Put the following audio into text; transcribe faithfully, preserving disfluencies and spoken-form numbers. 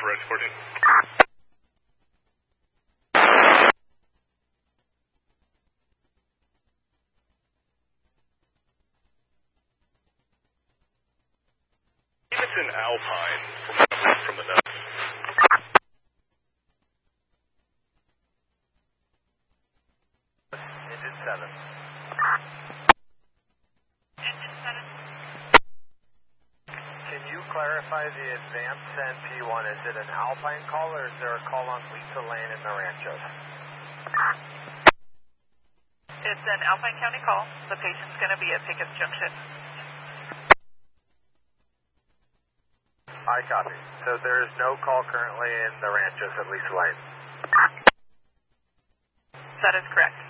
Red fourteen. It's in Alpine from, from the note. Engine seven. Engine seven. Can you clarify the advanced N P one? Is it an Alpine call or is there a call on Lisa Lane in the Ranchos? It's an Alpine County call. The patient's going to be at Pickett's Junction. I copy. So there is no call currently in the Ranchos at Lisa Lane? That is correct.